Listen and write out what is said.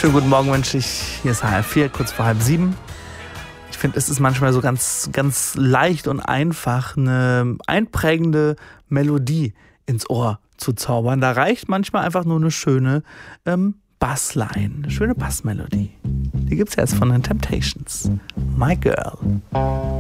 Schönen guten Morgen wünsche ich. Hier ist HR4, kurz vor 6:30. Ich finde, es ist manchmal so ganz, ganz leicht und einfach, eine einprägende Melodie ins Ohr zu zaubern. Da reicht manchmal einfach nur eine schöne Bassline, eine schöne Bassmelodie. Die gibt's jetzt von den Temptations. My Girl.